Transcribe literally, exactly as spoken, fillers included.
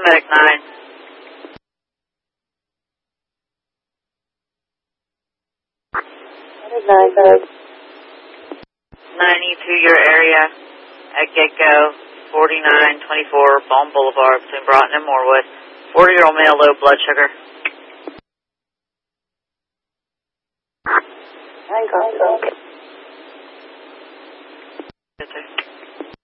Medic nine. nine, nine. ninety to your area at get-go, forty-nine twenty-four Balm Boulevard between Broughton and Morewood. forty-year-old male, low blood sugar. Hang on,